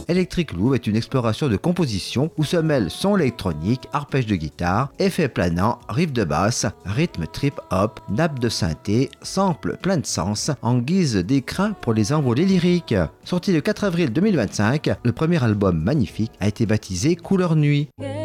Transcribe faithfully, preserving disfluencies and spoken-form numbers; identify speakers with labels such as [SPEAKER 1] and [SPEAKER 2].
[SPEAKER 1] Electric Loop est une exploration de composition où se mêlent son électronique, arpège de guitare, effets planants, riff de basse, rythme trip-hop, nappe de synthé, sample plein de sens en guise d'écrin pour les envolées lyriques. Sorti le quatre avril deux mille vingt-cinq, le premier album Magnifique a été baptisé Couleur Nuit.